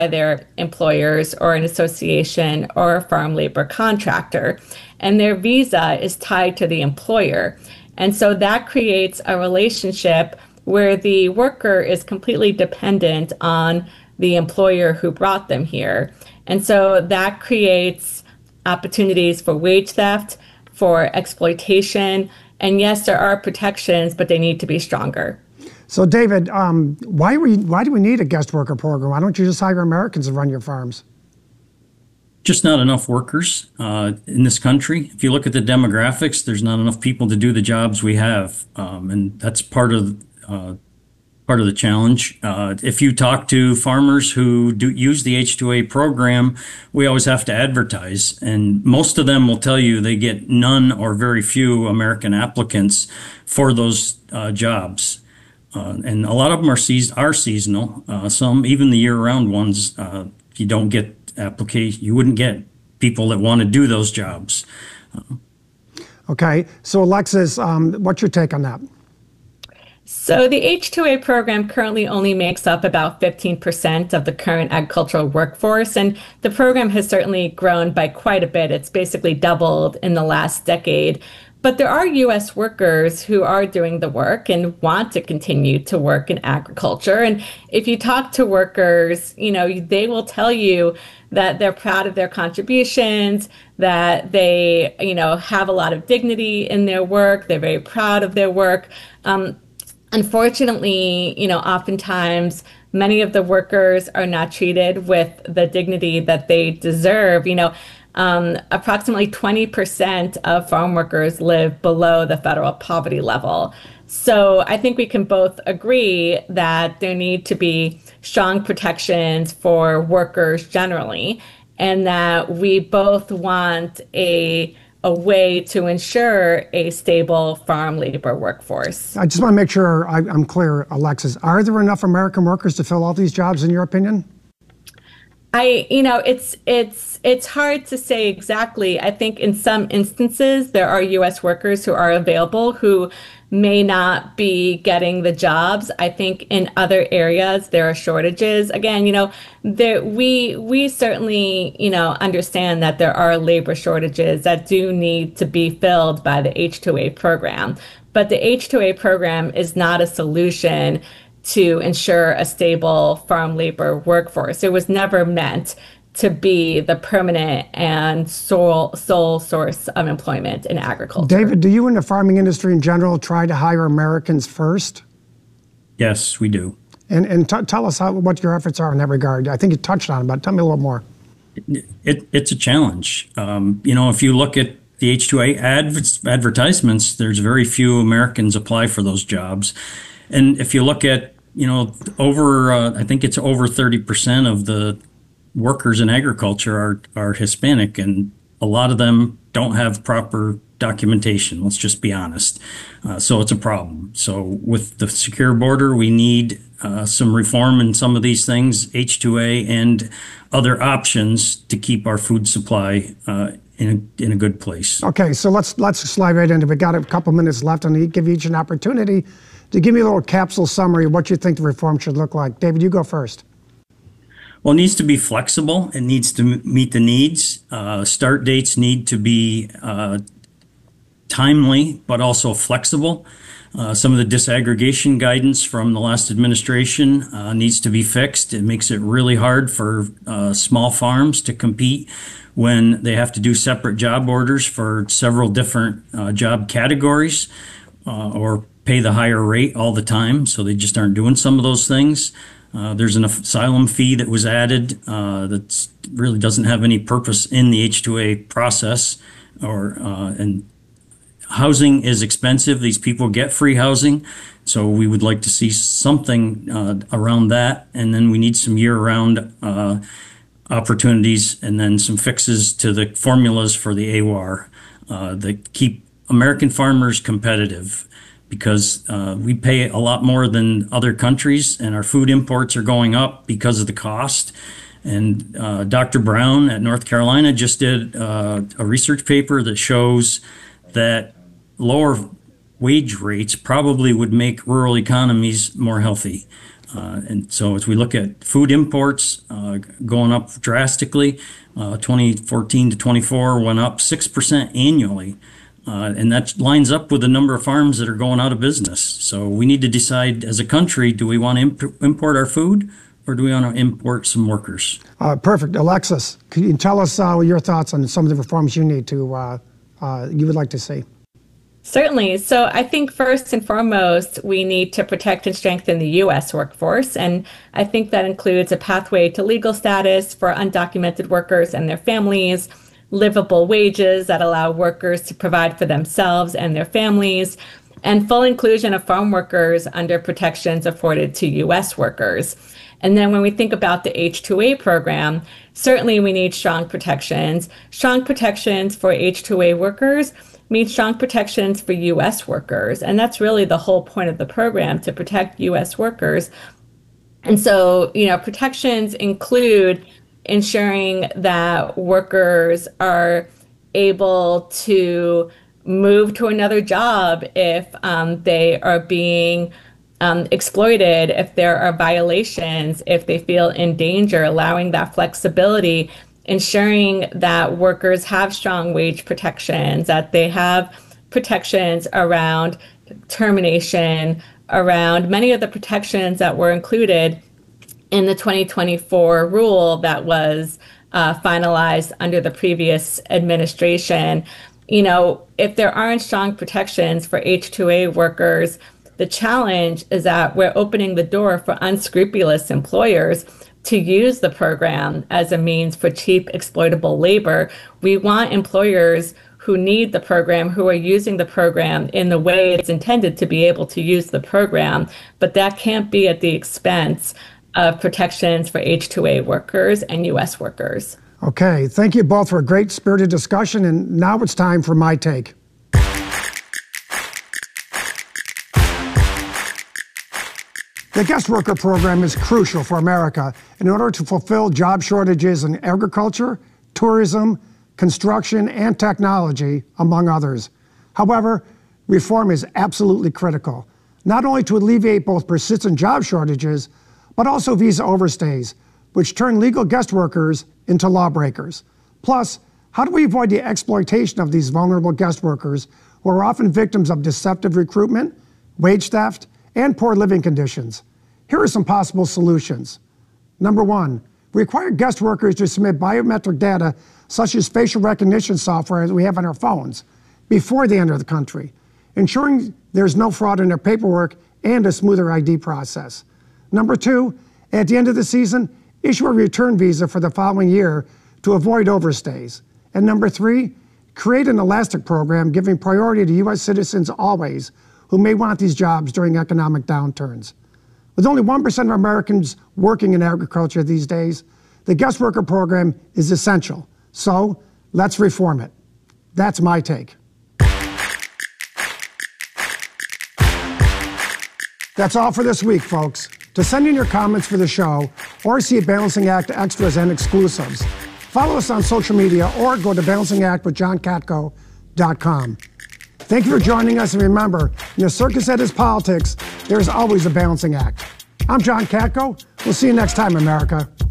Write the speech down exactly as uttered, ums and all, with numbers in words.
their employers or an association or a farm labor contractor, and their visa is tied to the employer. And so that creates a relationship where the worker is completely dependent on the employer who brought them here. And so that creates opportunities for wage theft, for exploitation. And yes, there are protections, but they need to be stronger. So, David, um, why, we, why do we need a guest worker program? Why don't you just hire Americans to run your farms? Just not enough workers uh, in this country. If you look at the demographics, there's not enough people to do the jobs we have. Um, and that's part of uh, part of the challenge. Uh, if you talk to farmers who do use the H two A program, we always have to advertise. And most of them will tell you they get none or very few American applicants for those uh, jobs. Uh, and a lot of them are, seas- are seasonal. Uh, some, even the year-round ones, uh, you don't get application. You wouldn't get people that want to do those jobs. Uh, okay. So, Alexis, um, what's your take on that? So the H two A program currently only makes up about fifteen percent of the current agricultural workforce, and the program has certainly grown by quite a bit. It's basically doubled in the last decade. But there are U S workers who are doing the work and want to continue to work in agriculture. And if you talk to workers, you know, they will tell you that they're proud of their contributions, that they, you know, have a lot of dignity in their work. They're very proud of their work. Um, unfortunately, you know, oftentimes many of the workers are not treated with the dignity that they deserve. You know, Um, approximately twenty percent of farm workers live below the federal poverty level. So I think we can both agree that there need to be strong protections for workers generally, and that we both want a a way to ensure a stable farm labor workforce. I just want to make sure I, I'm clear, Alexis. Are there enough American workers to fill all these jobs, in your opinion? I, you know, it's it's it's hard to say exactly. I think in some instances there are U S workers who are available who may not be getting the jobs. I think in other areas there are shortages. Again, you know, there we we certainly, you know, understand that there are labor shortages that do need to be filled by the H two A program. But the H two A program is not a solution to ensure a stable farm labor workforce. It was never meant to be the permanent and sole, sole source of employment in agriculture. David, do you in the farming industry in general try to hire Americans first? yes, we do. And, and t- tell us how, what your efforts are in that regard. I think you touched on it, but tell me a little more. It, it, it's a challenge. Um, you know, if you look at the H two A adv- advertisements, there's very few Americans apply for those jobs. And if you look at, you know, over, uh, I think it's over thirty percent of the workers in agriculture are, are Hispanic, and a lot of them don't have proper documentation. Let's just be honest. Uh, so it's a problem. So with the secure border, we need uh, some reform in some of these things, H two A and other options to keep our food supply uh, in a, in a good place. Okay, so let's let's slide right into it. We've got a couple minutes left, and give each an opportunity to give me a little capsule summary of what you think the reform should look like. David, you go first. Well, it needs to be flexible. It needs to m- meet the needs. Uh, start dates need to be uh, timely, but also flexible. Uh, some of the disaggregation guidance from the last administration uh, needs to be fixed. It makes it really hard for uh, small farms to compete when they have to do separate job orders for several different uh, job categories uh, or pay the higher rate all the time. So they just aren't doing some of those things. Uh, there's an asylum fee that was added uh, that really doesn't have any purpose in the H two A process. Or uh, and housing is expensive. These people get free housing, so we would like to see something uh, around that. And then we need some year-round uh, opportunities, and then some fixes to the formulas for the A W A R uh, that keep American farmers competitive. Because uh, we pay a lot more than other countries, and our food imports are going up because of the cost. And uh, Doctor Brown at North Carolina just did uh, a research paper that shows that lower wage rates probably would make rural economies more healthy. Uh, and so as we look at food imports uh, going up drastically, uh, twenty fourteen to twenty-four went up six percent annually. Uh, and that lines up with the number of farms that are going out of business. So we need to decide as a country, do we want to imp- import our food or do we want to import some workers? Uh, perfect. Alexis, can you tell us uh, your thoughts on some of the reforms you need to, uh, uh, you would like to see? Certainly. So I think first and foremost, we need to protect and strengthen the U S workforce. And I think that includes a pathway to legal status for undocumented workers and their families, livable wages that allow workers to provide for themselves and their families, and full inclusion of farm workers under protections afforded to U S workers. And then when we think about the H two A program, certainly we need strong protections. Strong protections for H two A workers means strong protections for U S workers. And that's really the whole point of the program, to protect U S workers. And so, you know, protections include ensuring that workers are able to move to another job if um, they are being um, exploited, if there are violations, if they feel in danger, allowing that flexibility, ensuring that workers have strong wage protections, that they have protections around termination, around many of the protections that were included in the twenty twenty-four rule that was uh, finalized under the previous administration. You know, if there aren't strong protections for H two A workers, the challenge is that we're opening the door for unscrupulous employers to use the program as a means for cheap, exploitable labor. We want employers who need the program, who are using the program in the way it's intended to be able to use the program, but that can't be at the expense of protections for H two A workers and U S workers. Okay, thank you both for a great spirited discussion, and now it's time for my take. The guest worker program is crucial for America in order to fulfill job shortages in agriculture, tourism, construction, and technology, among others. However, reform is absolutely critical, not only to alleviate both persistent job shortages, but also visa overstays, which turn legal guest workers into lawbreakers. Plus, how do we avoid the exploitation of these vulnerable guest workers who are often victims of deceptive recruitment, wage theft, and poor living conditions? Here are some possible solutions. Number one, require guest workers to submit biometric data such as facial recognition software that we have on our phones before they enter the country, ensuring there's no fraud in their paperwork and a smoother I D process. Number two, at the end of the season, issue a return visa for the following year to avoid overstays. And number three, create an elastic program giving priority to U S citizens always who may want these jobs during economic downturns. With only one percent of Americans working in agriculture these days, the guest worker program is essential. So let's reform it. That's my take. That's all for this week, folks. To send in your comments for the show or see Balancing Act extras and exclusives, follow us on social media or go to balancing act with john katko dot com. Thank you for joining us, and remember, in the circus that is politics, there's always a balancing act. I'm John Katko. We'll see you next time, America.